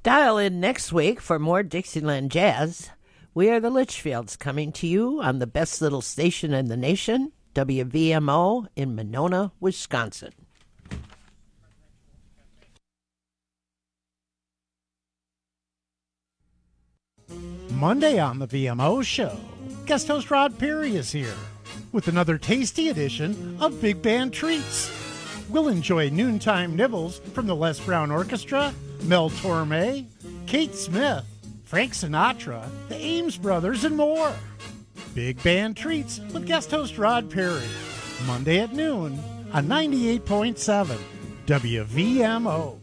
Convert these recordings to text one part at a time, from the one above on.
Dial in next week for more Dixieland Jazz. We are the Litchfields coming to you on the best little station in the nation, WVMO in Monona, Wisconsin. Monday on the VMO show, guest host Rod Perry is here with another tasty edition of Big Band Treats. We'll enjoy noontime nibbles from the Les Brown Orchestra, Mel Torme, Kate Smith, Frank Sinatra, the Ames Brothers, and more. Big Band Treats with guest host Rod Perry, Monday at noon on 98.7 WVMO.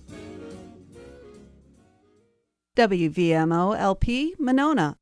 WVMO LP Monona.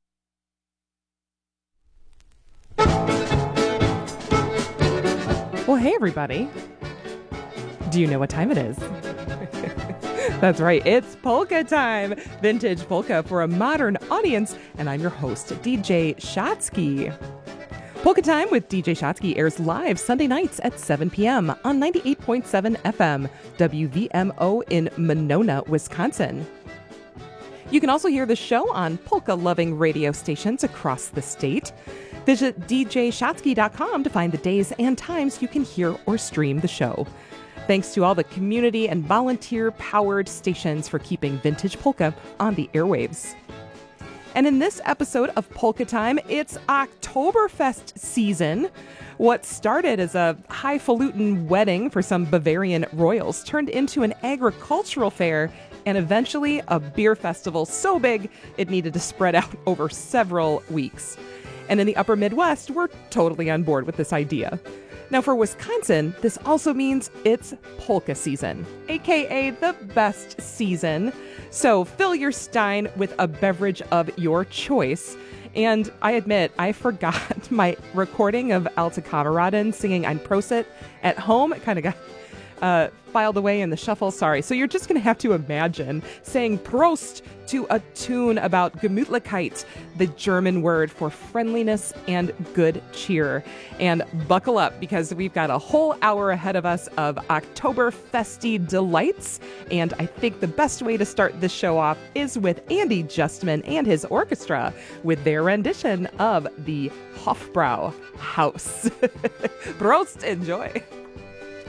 Well, hey, everybody. Do you know what time it is? That's right, it's polka time. Vintage polka for a modern audience. And I'm your host, DJ Shotsky. Polka Time with DJ Shotsky airs live Sunday nights at 7 p.m. on 98.7 FM, WVMO in Monona, Wisconsin. You can also hear the show on polka-loving radio stations across the state. Visit djshotsky.com to find the days and times you can hear or stream the show. Thanks to all the community and volunteer-powered stations for keeping vintage polka on the airwaves. And in this episode of Polka Time, it's Oktoberfest season. What started as a highfalutin wedding for some Bavarian royals turned into an agricultural fair and eventually a beer festival so big it needed to spread out over several weeks. And in the upper Midwest, we're totally on board with this idea. Now for Wisconsin, this also means it's polka season, aka the best season. So fill your stein with a beverage of your choice. And I admit, I forgot my recording of Alte Kameraden singing Ein Prosit at home. It kind of got filed away in the shuffle, sorry. So you're just going to have to imagine saying Prost to a tune about Gemütlichkeit, the German word for friendliness and good cheer. And buckle up, because we've got a whole hour ahead of us of Oktoberfesty delights. And I think the best way to start this show off is with Andy Justman and his orchestra with their rendition of the Hofbrauhaus. Prost, enjoy.